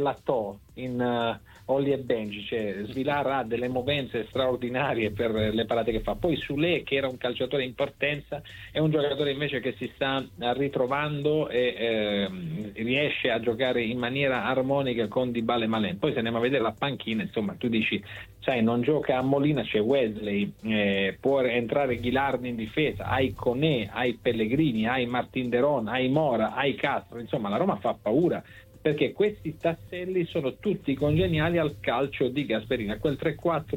la To in Olli e Benji, cioè Svilar ha delle movenze straordinarie per le parate che fa. Poi Sule, che era un calciatore in partenza, è un giocatore invece che si sta ritrovando e riesce a giocare in maniera armonica con Dybala e Malen. Poi se andiamo a vedere la panchina, insomma, tu dici, sai, non gioca a Molina, c'è Wesley, può entrare Ghilardi in difesa, hai Koné, hai Pellegrini, hai Martin Deron, hai Mora, hai Castro, insomma la Roma fa paura, perché questi tasselli sono tutti congeniali al calcio di Gasperini, a quel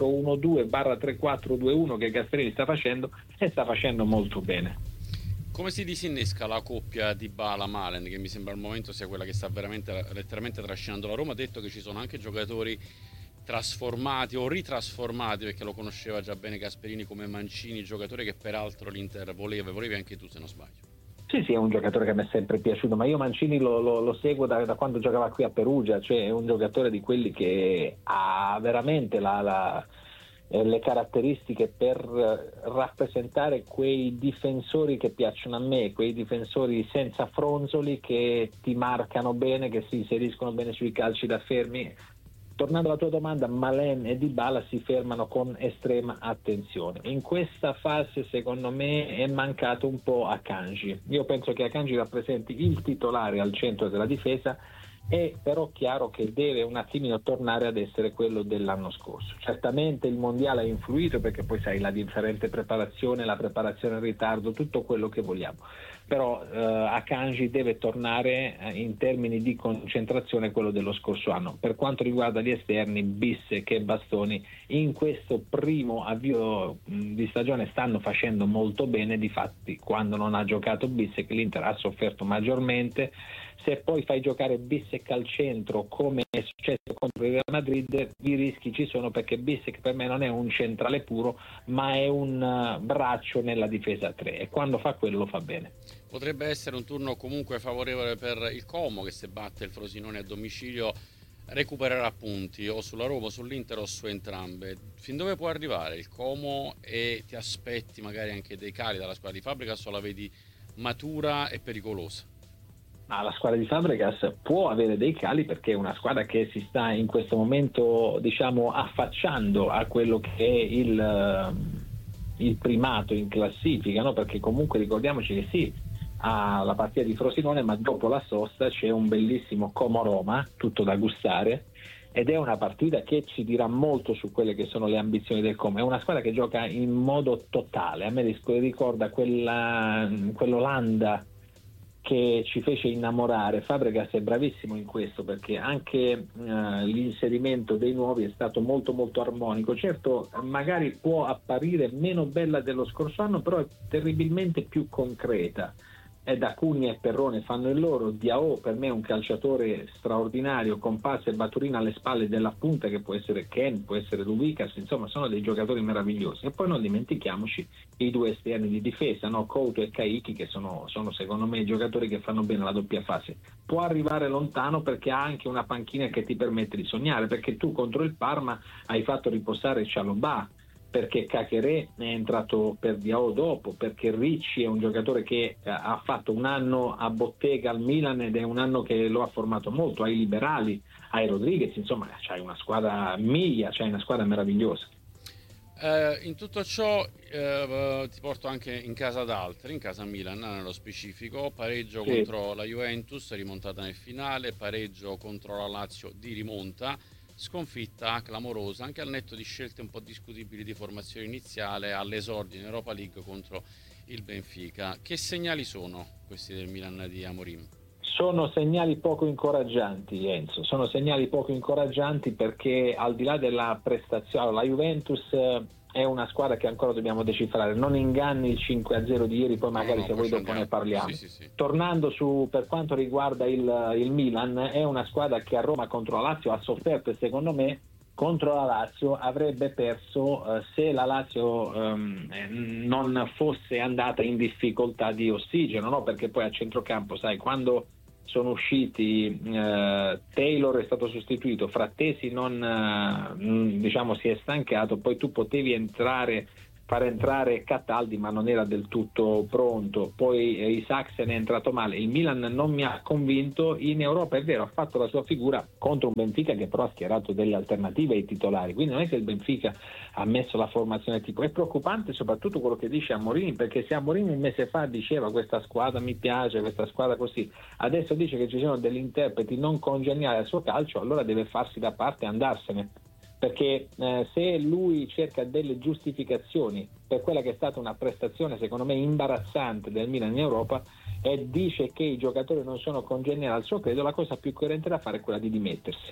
3-4-1-2/3-4-2-1 che Gasperini sta facendo, e sta facendo molto bene. Come si disinnesca la coppia Dybala-Malen, che mi sembra al momento sia quella che sta veramente letteralmente trascinando la Roma? Ha detto che ci sono anche giocatori trasformati o ritrasformati, perché lo conosceva già bene Gasperini, come Mancini, giocatore che peraltro l'Inter volevi anche tu, se non sbaglio. Sì, è un giocatore che mi è sempre piaciuto, ma io Mancini lo seguo da quando giocava qui a Perugia, cioè è un giocatore di quelli che ha veramente le caratteristiche per rappresentare quei difensori che piacciono a me, quei difensori senza fronzoli, che ti marcano bene, che si inseriscono bene sui calci da fermi. Tornando alla tua domanda, Malen e Dybala si fermano con estrema attenzione. In questa fase, secondo me, è mancato un po' Akanji. Io penso che Akanji rappresenti il titolare al centro della difesa, è però chiaro che deve un attimino tornare ad essere quello dell'anno scorso. Certamente il mondiale ha influito, perché poi sai la differente preparazione, la preparazione in ritardo, tutto quello che vogliamo, però Akanji deve tornare in termini di concentrazione quello dello scorso anno. Per quanto riguarda gli esterni, Bissek e Bastoni in questo primo avvio di stagione stanno facendo molto bene. Difatti quando non ha giocato Bissek l'Inter ha sofferto maggiormente. Se poi fai giocare Bissek al centro, come è successo contro il Real Madrid, i rischi ci sono, perché Bissek per me non è un centrale puro, ma è un braccio nella difesa a 3, e quando fa quello lo fa bene. Potrebbe essere un turno comunque favorevole per il Como, che se batte il Frosinone a domicilio recupererà punti o sulla Roma, o sull'Inter o su entrambe. Fin dove può arrivare il Como, e ti aspetti magari anche dei cali dalla squadra di Fabregas, o la vedi matura e pericolosa? La squadra di Fabregas può avere dei cali, perché è una squadra che si sta in questo momento, diciamo, affacciando a quello che è il primato in classifica, no? Perché comunque ricordiamoci che sì, ha la partita di Frosinone, ma dopo la sosta c'è un bellissimo Como-Roma, tutto da gustare, ed è una partita che ci dirà molto su quelle che sono le ambizioni del Como. È una squadra che gioca in modo totale, a me ricorda quell'Olanda che ci fece innamorare. Fabregas è bravissimo in questo, perché anche l'inserimento dei nuovi è stato molto molto armonico. Certo, magari può apparire meno bella dello scorso anno, però è terribilmente più concreta. Ed Acuna e Perrone fanno il loro. Diao per me è un calciatore straordinario, con passe e batturina alle spalle della punta, che può essere Ken, può essere Luvikas, insomma sono dei giocatori meravigliosi. E poi non dimentichiamoci i due esterni di difesa, no? Couto e Caicchi, che sono secondo me i giocatori che fanno bene la doppia fase. Può arrivare lontano, perché ha anche una panchina che ti permette di sognare, perché tu contro il Parma hai fatto riposare Cialobà, perché Caqueré è entrato per Diao dopo, perché Ricci è un giocatore che ha fatto un anno a bottega al Milan ed è un anno che lo ha formato molto, ai liberali, ai Rodriguez, insomma c'hai una squadra miglia, c'hai una squadra meravigliosa. In tutto ciò ti porto anche in casa d'altri, in casa Milan nello specifico, pareggio Sì. contro la Juventus, rimontata nel finale, pareggio contro la Lazio di rimonta, sconfitta clamorosa, anche al netto di scelte un po' discutibili di formazione iniziale, all'esordio in Europa League contro il Benfica. Che segnali sono questi del Milan di Amorim? Sono segnali poco incoraggianti, Enzo, sono segnali poco incoraggianti, perché al di là della prestazione, la Juventus è una squadra che ancora dobbiamo decifrare. Non inganni il 5-0 di ieri, poi magari se vuoi dopo ne parliamo. Sì. Tornando per quanto riguarda il Milan, è una squadra che a Roma contro la Lazio ha sofferto, e secondo me contro la Lazio avrebbe perso se la Lazio non fosse andata in difficoltà di ossigeno, no? Perché poi a centrocampo, sai, quando sono usciti, Taylor è stato sostituito, Frattesi non diciamo si è stancato, poi tu potevi entrare far entrare Cataldi, ma non era del tutto pronto. Poi Isaksen è entrato male. Il Milan non mi ha convinto. In Europa è vero, ha fatto la sua figura contro un Benfica che però ha schierato delle alternative ai titolari, quindi non è che il Benfica ha messo la formazione tipo. È preoccupante soprattutto quello che dice Amorim, perché se Amorim un mese fa diceva questa squadra mi piace, questa squadra così, adesso dice che ci sono degli interpreti non congeniali al suo calcio, allora deve farsi da parte e andarsene, perché se lui cerca delle giustificazioni per quella che è stata una prestazione secondo me imbarazzante del Milan in Europa e dice che i giocatori non sono congeniali al suo credo, la cosa più coerente da fare è quella di dimettersi.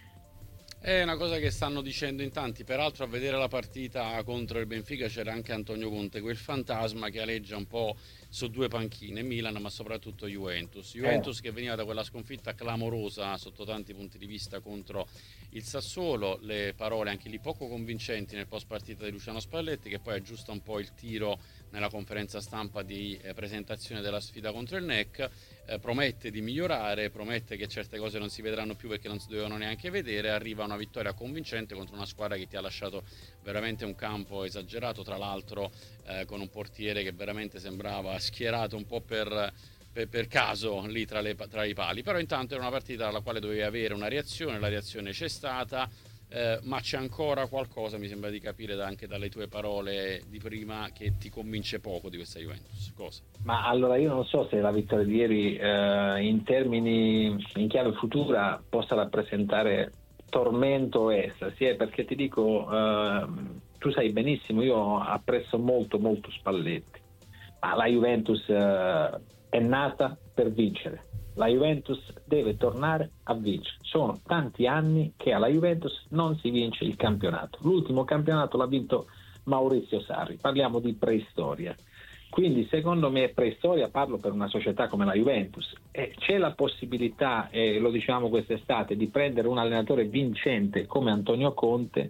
È una cosa che stanno dicendo in tanti, peraltro a vedere la partita contro il Benfica c'era anche Antonio Conte, quel fantasma che aleggia un po' su due panchine, Milan ma soprattutto Juventus che veniva da quella sconfitta clamorosa sotto tanti punti di vista contro il Sassuolo, le parole anche lì poco convincenti nel post partita di Luciano Spalletti che poi aggiusta un po' il tiro nella conferenza stampa di presentazione della sfida contro il NEC, promette di migliorare, promette che certe cose non si vedranno più perché non si dovevano neanche vedere, arriva una vittoria convincente contro una squadra che ti ha lasciato veramente un campo esagerato, tra l'altro con un portiere che veramente sembrava schierato un po' per caso lì tra i pali, però intanto era una partita alla quale dovevi avere una reazione, la reazione c'è stata. Ma c'è ancora qualcosa, mi sembra di capire anche dalle tue parole di prima, che ti convince poco di questa Juventus. Cosa? Ma allora io non so se la vittoria di ieri in chiave futura possa rappresentare tormento o estasi, perché ti dico, tu sai benissimo, io apprezzo molto molto Spalletti, ma la Juventus è nata per vincere. La Juventus deve tornare a vincere. Sono tanti anni che alla Juventus non si vince il campionato. L'ultimo campionato l'ha vinto Maurizio Sarri. Parliamo di preistoria. Quindi secondo me preistoria, parlo per una società come la Juventus. C'è la possibilità, lo diciamo quest'estate, di prendere un allenatore vincente come Antonio Conte.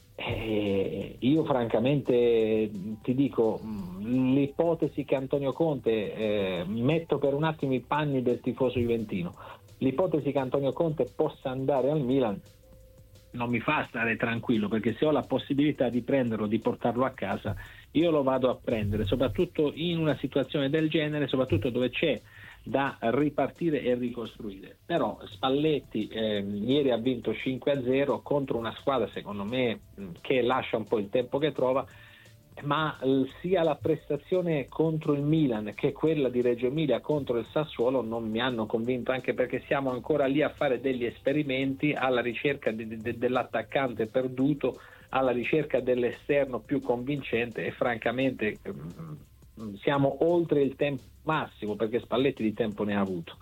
Io francamente ti dico, l'ipotesi che Antonio Conte, metto per un attimo i panni del tifoso juventino, l'ipotesi che Antonio Conte possa andare al Milan non mi fa stare tranquillo, perché se ho la possibilità di prenderlo, di portarlo a casa, io lo vado a prendere, soprattutto in una situazione del genere, soprattutto dove c'è da ripartire e ricostruire. Però Spalletti ieri ha vinto 5-0 contro una squadra secondo me che lascia un po' il tempo che trova, ma sia la prestazione contro il Milan che quella di Reggio Emilia contro il Sassuolo non mi hanno convinto, anche perché siamo ancora lì a fare degli esperimenti alla ricerca dell'attaccante perduto, alla ricerca dell'esterno più convincente, e francamente siamo oltre il tempo massimo, perché Spalletti di tempo ne ha avuto.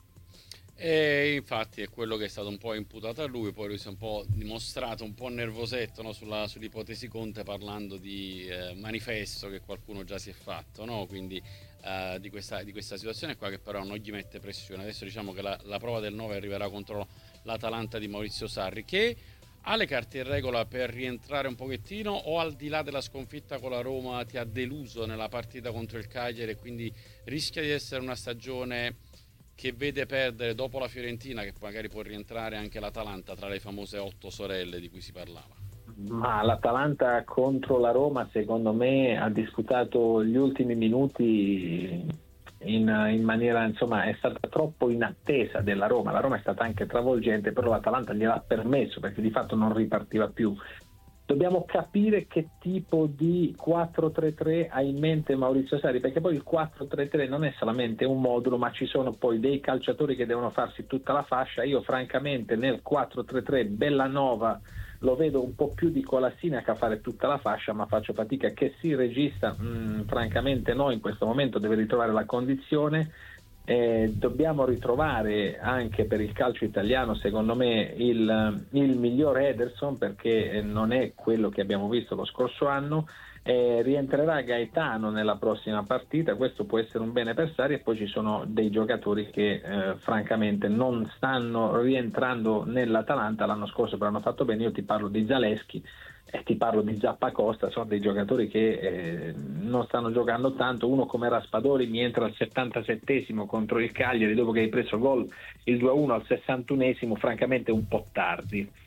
E infatti è quello che è stato un po' imputato a lui, poi lui si è un po' dimostrato un po' nervosetto, no? Sull'ipotesi Conte, parlando di manifesto che qualcuno già si è fatto, no? Quindi di questa situazione qua, che però non gli mette pressione. Adesso diciamo che la prova del 9 arriverà contro l'Atalanta di Maurizio Sarri, che ha le carte in regola per rientrare un pochettino, o al di là della sconfitta con la Roma ti ha deluso nella partita contro il Cagliari e quindi rischia di essere una stagione che vede perdere dopo la Fiorentina, che magari può rientrare anche l'Atalanta tra le famose 8 sorelle di cui si parlava? Ma l'Atalanta contro la Roma secondo me ha disputato gli ultimi minuti in maniera, insomma, è stata troppo in attesa della Roma. La Roma è stata anche travolgente, però l'Atalanta gliel'ha permesso, perché di fatto non ripartiva più. Dobbiamo capire che tipo di 4-3-3 ha in mente Maurizio Sarri, perché poi il 4-3-3 non è solamente un modulo, ma ci sono poi dei calciatori che devono farsi tutta la fascia. Io francamente nel 4-3-3 Bellanova lo vedo un po' più di Colasinac a fare tutta la fascia, ma faccio fatica. Che si regista, francamente no, in questo momento deve ritrovare la condizione. Dobbiamo ritrovare anche per il calcio italiano secondo me il miglior Ederson, perché non è quello che abbiamo visto lo scorso anno. Rientrerà Gaetano nella prossima partita, questo può essere un bene per Sarri, e poi ci sono dei giocatori che francamente non stanno rientrando nell'Atalanta. L'anno scorso però hanno fatto bene. Io ti parlo di Zalewski e ti parlo di Zappacosta, sono dei giocatori che non stanno giocando tanto. Uno come Raspadori mi entra al 77esimo contro il Cagliari, dopo che hai preso gol il 2-1 al 61esimo, francamente un po' tardi.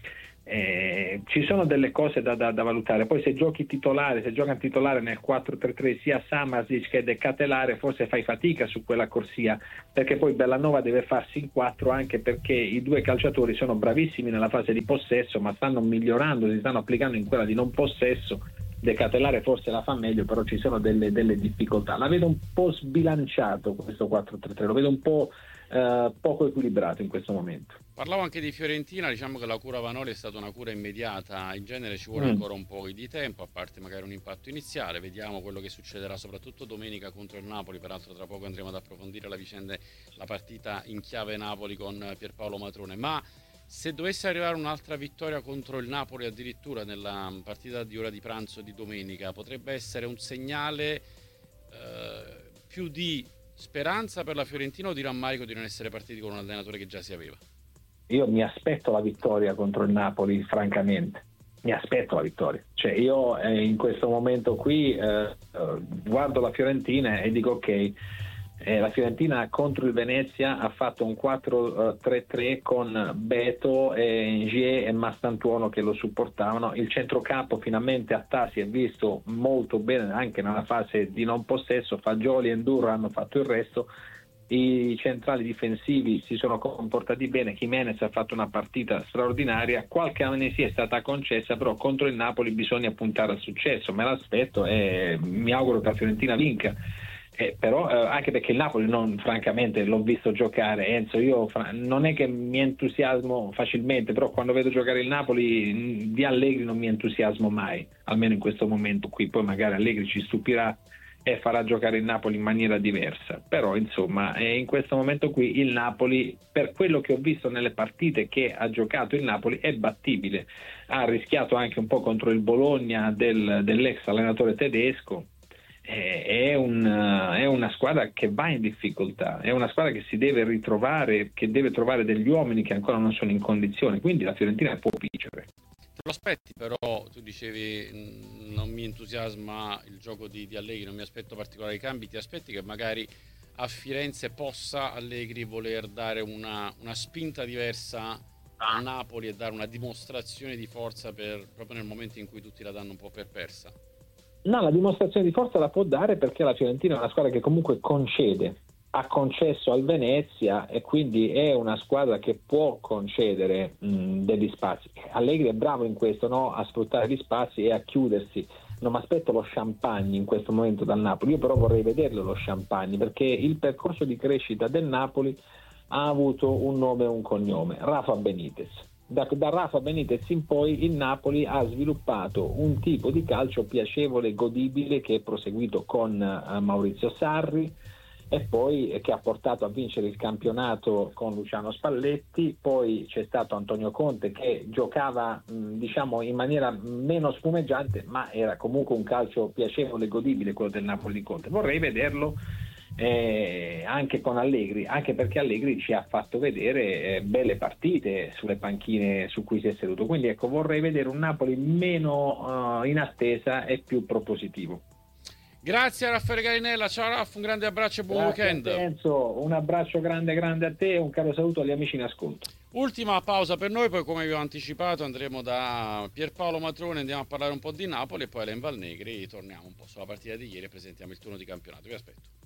Ci sono delle cose da valutare. Poi se giochi titolare, se gioca titolare nel 4-3-3 sia Samasic che De Catelare, forse fai fatica su quella corsia, perché poi Bellanova deve farsi in 4, anche perché i due calciatori sono bravissimi nella fase di possesso, ma stanno migliorando, si stanno applicando in quella di non possesso. De Catelare forse la fa meglio, però ci sono delle difficoltà. La vedo un po' sbilanciato questo 4-3-3, lo vedo un po' poco equilibrato in questo momento. Parlavo anche di Fiorentina, diciamo che la cura Vanoli è stata una cura immediata, in genere ci vuole ancora un po' di tempo, a parte magari un impatto iniziale, vediamo quello che succederà soprattutto domenica contro il Napoli, peraltro tra poco andremo ad approfondire la vicenda, la partita in chiave Napoli con Pierpaolo Matrone, ma se dovesse arrivare un'altra vittoria contro il Napoli addirittura nella partita di ora di pranzo di domenica, potrebbe essere un segnale più di speranza per la Fiorentina o di rammarico di non essere partiti con un allenatore che già si aveva? Io mi aspetto la vittoria contro il Napoli, francamente. Mi aspetto la vittoria. Cioè io in questo momento qui guardo la Fiorentina e dico ok, la Fiorentina contro il Venezia ha fatto un 4-3-3 con Beto, Ngier e Mastantuono che lo supportavano. Il centrocampo finalmente a Tasi è visto molto bene anche nella fase di non possesso. Fagioli e Enduro hanno fatto il resto. I centrali difensivi si sono comportati bene, Jimenez ha fatto una partita straordinaria, qualche amnesia è stata concessa, però contro il Napoli bisogna puntare al successo, me l'aspetto e mi auguro che la Fiorentina vinca. Però anche perché il Napoli francamente l'ho visto giocare, Enzo, io non è che mi entusiasmo facilmente, però quando vedo giocare il Napoli di Allegri non mi entusiasmo mai, almeno in questo momento qui, poi magari Allegri ci stupirà e farà giocare il Napoli in maniera diversa, però insomma in questo momento qui il Napoli, per quello che ho visto nelle partite che ha giocato il Napoli, è battibile. Ha rischiato anche un po' contro il Bologna dell'ex allenatore tedesco. È una squadra che va in difficoltà, è una squadra che si deve ritrovare, che deve trovare degli uomini che ancora non sono in condizione, quindi la Fiorentina può vincere. Te lo aspetti, però tu dicevi non mi entusiasma il gioco di Allegri, non mi aspetto particolari cambi, ti aspetti che magari a Firenze possa Allegri voler dare una spinta diversa a Napoli e dare una dimostrazione di forza proprio nel momento in cui tutti la danno un po' per persa? No, la dimostrazione di forza la può dare perché la Fiorentina è una squadra che comunque concede, ha concesso al Venezia e quindi è una squadra che può concedere degli spazi. Allegri è bravo in questo, no? A sfruttare gli spazi e a chiudersi. Non mi aspetto lo champagne in questo momento dal Napoli, io però vorrei vederlo lo champagne, perché il percorso di crescita del Napoli ha avuto un nome e un cognome, Rafa Benitez. Da Rafa Benitez in poi il Napoli ha sviluppato un tipo di calcio piacevole e godibile che è proseguito con Maurizio Sarri e poi che ha portato a vincere il campionato con Luciano Spalletti. Poi c'è stato Antonio Conte che giocava diciamo in maniera meno spumeggiante, ma era comunque un calcio piacevole e godibile quello del Napoli di Conte. Vorrei vederlo anche con Allegri, anche perché Allegri ci ha fatto vedere belle partite sulle panchine su cui si è seduto, quindi ecco, vorrei vedere un Napoli meno in attesa e più propositivo. Grazie a Raffaele Garinella, ciao Raff, un grande abbraccio e buon weekend. Enzo, un abbraccio grande a te e un caro saluto agli amici in ascolto. Ultima pausa per noi, poi come vi ho anticipato andremo da Pierpaolo Matrone, andiamo a parlare un po' di Napoli e poi all'Enval Negri torniamo un po' sulla partita di ieri e presentiamo il turno di campionato. Vi aspetto.